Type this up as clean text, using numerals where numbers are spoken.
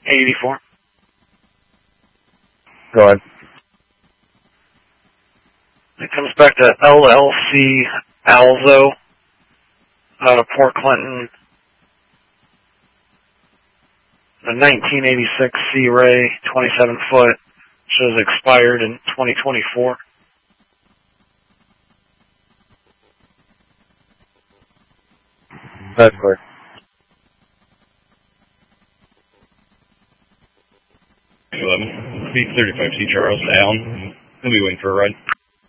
84. Go ahead. It comes back to LLC Alzo out of Port Clinton. The 1986 Sea Ray 27 foot shows expired in 2024. That's clear. B35C Charles down. He'll be waiting for a ride.